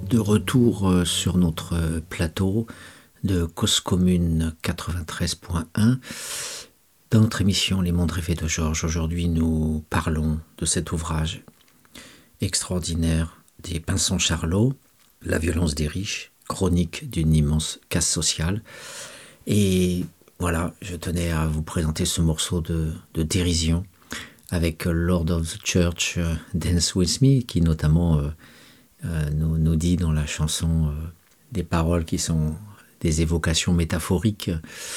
De retour sur notre plateau de Cause Commune 93.1 dans notre émission Les Mondes Rêvés de Georges. Aujourd'hui, nous parlons de cet ouvrage extraordinaire des Pinsons Charlot, La violence des riches, chronique d'une immense casse sociale. Et voilà, je tenais à vous présenter ce morceau de dérision avec Lord of the Church, Dance With Me, qui notamment nous dit dans la chanson des paroles qui sont des évocations métaphoriques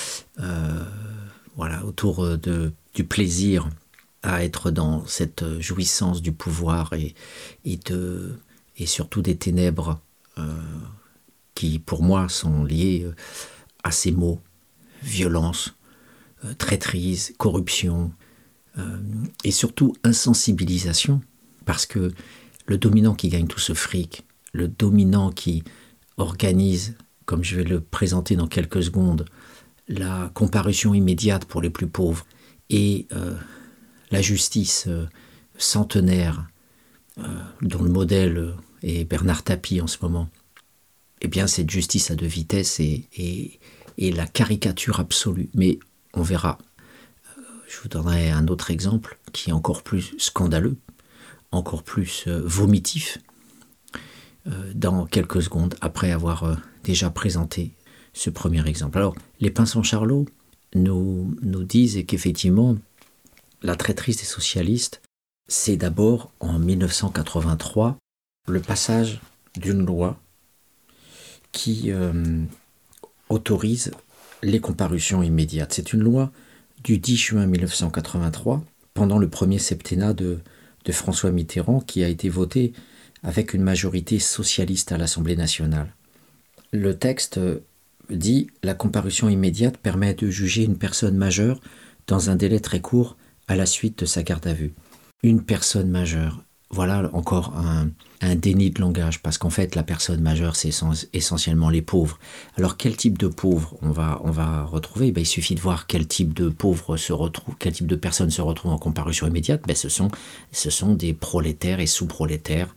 autour du plaisir à être dans cette jouissance du pouvoir et surtout des ténèbres qui pour moi sont liées à ces mots: violence, traîtrise, corruption et surtout insensibilisation, parce que le dominant qui gagne tout ce fric, le dominant qui organise, comme je vais le présenter dans quelques secondes, la comparution immédiate pour les plus pauvres et la justice centenaire dont le modèle est Bernard Tapie en ce moment, eh bien cette justice à deux vitesses est la caricature absolue. Mais on verra. Je vous donnerai un autre exemple qui est encore plus scandaleux, encore plus vomitif dans quelques secondes après avoir déjà présenté ce premier exemple. Alors, les Pinsons Charlot nous disent qu'effectivement, la traîtrise des socialistes, c'est d'abord en 1983 le passage d'une loi qui autorise les comparutions immédiates. C'est une loi du 10 juin 1983, pendant le premier septennat de François Mitterrand, qui a été voté avec une majorité socialiste à l'Assemblée nationale. Le texte dit « La comparution immédiate permet de juger une personne majeure dans un délai très court à la suite de sa garde à vue ». Une personne majeure, voilà encore un déni de langage, parce qu'en fait la personne majeure c'est essentiellement les pauvres. Alors quel type de pauvres on va retrouver? Il suffit de voir quel type de pauvres quel type de personnes se retrouvent en comparution immédiate. Ce sont des prolétaires et sous-prolétaires